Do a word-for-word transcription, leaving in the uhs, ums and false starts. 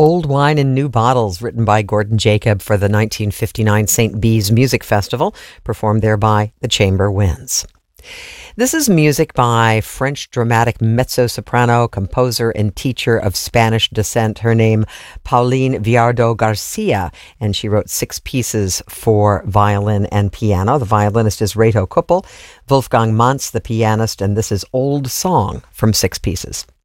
Old Wine in New Bottles, written by Gordon Jacob for the nineteen fifty-nine Saint Bees Music Festival, performed there by the Chamber Winds. This is music by French dramatic mezzo-soprano, composer, and teacher of Spanish descent. Her name, Pauline Viardot Garcia, and she wrote six pieces for violin and piano. The violinist is Reto Kuppel, Wolfgang Mantz, the pianist, and this is Old Song from Six Pieces.